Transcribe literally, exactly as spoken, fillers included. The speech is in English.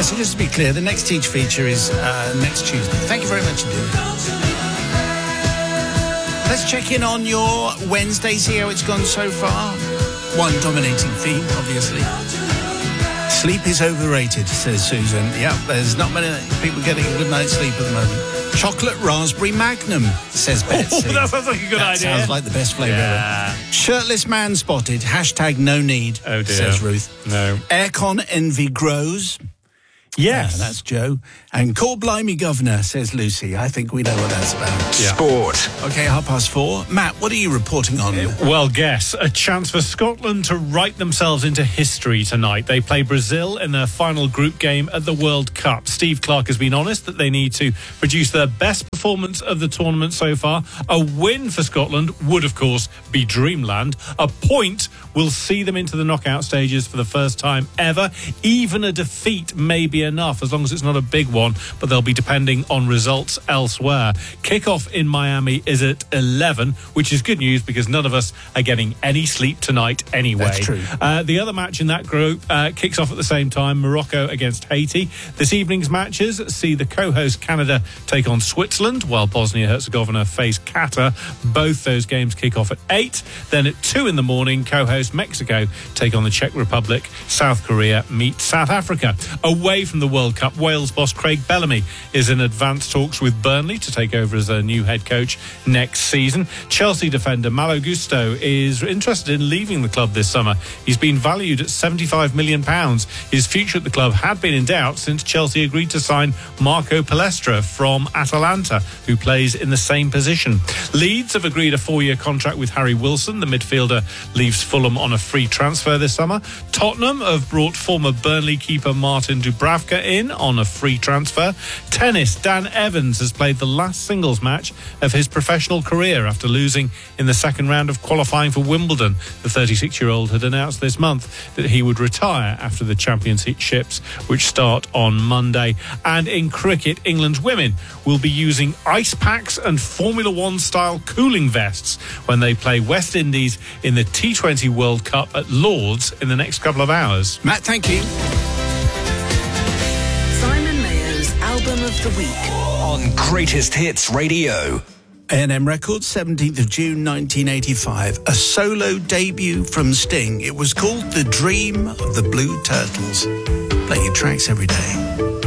so just to be clear, the next Teach feature is uh, next Tuesday. Thank you very much indeed. Let's check in on your Wednesday, see how it's gone so far. One dominating theme, obviously. Sleep is overrated, says Susan. Yep, there's not many people getting a good night's sleep at the moment. Chocolate raspberry magnum, says Betsy. Oh, that sounds like a good that idea. Sounds like the best flavour yeah. ever. Shirtless man spotted. Hashtag no need, oh dear. says Ruth. No. Aircon envy grows. Yes. Yeah, that's Joe. And call blimey governor, says Lucy. I think we know what that's about. Yeah. Sport. Okay, half past four. Matt, what are you reporting on? Well, guess. A chance for Scotland to write themselves into history tonight. They play Brazil in their final group game at the World Cup. Steve Clarke has been honest that they need to produce their best performance of the tournament so far. A win for Scotland would, of course, be dreamland. A point will see them into the knockout stages for the first time ever. Even a defeat may be enough, as long as it's not a big one, but they'll be depending on results elsewhere. Kickoff in Miami is at eleven, which is good news because none of us are getting any sleep tonight anyway. That's true. Uh, the other match in that group uh, kicks off at the same time, Morocco against Haiti. This evening's matches see the co-host Canada take on Switzerland, while Bosnia-Herzegovina face Qatar. Both those games kick off at eight. Then at two in the morning, co-host Mexico take on the Czech Republic. South Korea meet South Africa. Away from the World Cup, Wales boss Craig Bellamy is in advanced talks with Burnley to take over as their new head coach next season. Chelsea defender Malo Gusto is interested in leaving the club this summer. He's been valued at seventy-five million pounds. His future at the club had been in doubt since Chelsea agreed to sign Marco Palestra from Atalanta, who plays in the same position. Leeds have agreed a four-year contract with Harry Wilson. The midfielder leaves Fulham on a free transfer this summer. Tottenham have brought former Burnley keeper Martin Dubravka in on a free transfer. Tennis, Dan Evans has played the last singles match of his professional career after losing in the second round of qualifying for Wimbledon. The thirty-six-year-old had announced this month that he would retire after the championships, which start on Monday. And in cricket, England's women will be using ice packs and Formula One style cooling vests when they play West Indies in the T twenty World Cup at Lord's in the next couple of hours. Matt, thank you. Simon Mayer's Album of the Week On Greatest Hits Radio. A and M Records, seventeenth of June nineteen eighty-five. A solo debut from Sting. It was called The Dream of the Blue Turtles. Play your tracks every day.